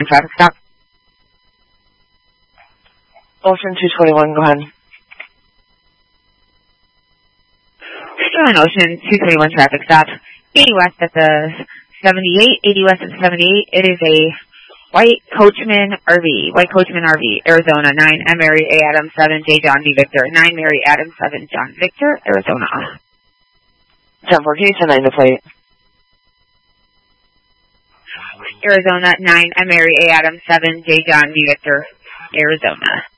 traffic stop. Ocean 221, go ahead. Still on Ocean 221 traffic stop. 80 west at the 78, 80 west at the 78. It is a White Coachman RV, Arizona, 9 M. Mary A. Adams 7 J. John D. Victor, 9 Mary Adams 7 John Victor, Arizona. 10-4, can you send 9 to plate? Arizona, 9 M. Mary A. Adams 7 J. John D. Victor, Arizona.